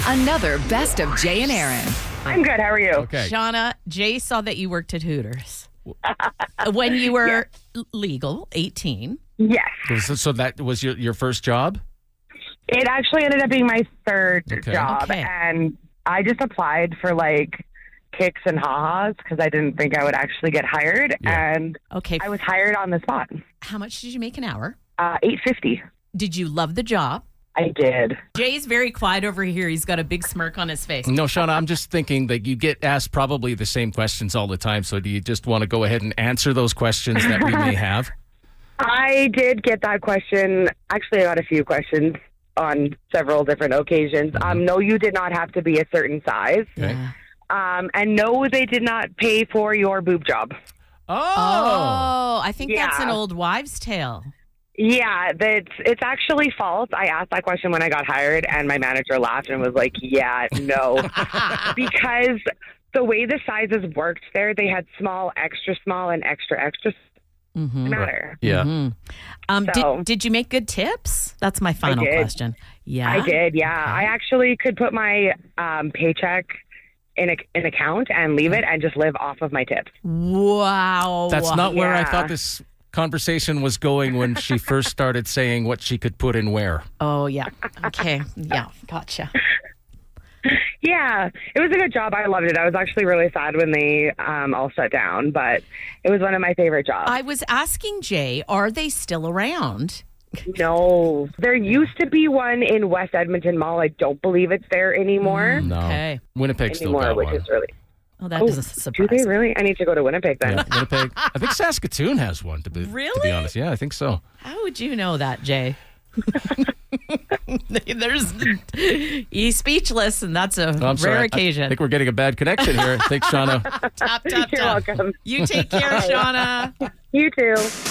Another Best of Jay and Aaron. I'm good. How are you? Okay. Shauna, Jay saw that you worked at Hooters when you were legal, 18. Yes. So that was your first job? It actually ended up being my third Okay. job. Okay. And I just applied for like kicks and ha-has because I didn't think I would actually get hired. Yeah. And Okay. I was hired on the spot. How much did you make an hour? $8.50. Did you love the job? I did. Jay's very quiet over here. He's got a big smirk on his face. No, Shauna, I'm just thinking that you get asked probably the same questions all the time. So do you just want to go ahead and answer those questions that we may have? I did get that question. Actually, I got a few questions on several different occasions. No, you did not have to be a certain size. Okay. Yeah. And no, they did not pay for your boob job. Oh, I think that's Yeah. an old wives' tale. Yeah, it's actually false. I asked that question when I got hired, and my manager laughed and was like, yeah, no. Because the way the sizes worked there, they had small, extra, and extra matter. Yeah. So- Did you make good tips? That's my final did. question. Yeah. I did, yeah. I actually could put my paycheck in an account and leave it and just live off of my tips. Wow. That's not where I Yeah. thought this conversation was going when she first started saying what she could put in where. Oh, yeah. Okay. Yeah. Gotcha. Yeah, it was a good job. I loved it. I was actually really sad when they all shut down, but it was one of my favorite jobs. I was asking Jay, are they still around? No, there used to be one in West Edmonton Mall. I don't believe it's there anymore. No. Okay. Winnipeg still Anymore, got which one. is really. Oh, that Oh, is a do surprise. they really? I need to go to Winnipeg then. Yeah, Winnipeg. I think Saskatoon has one, to be Really? honest. Yeah, I think so. How would you know that, Jay? He's speechless, and that's a Oh, I'm sorry. rare I occasion. think we're getting a bad connection here. Thanks, Shauna. Tap, tap, You're tap. welcome. You take care, Shauna. You too.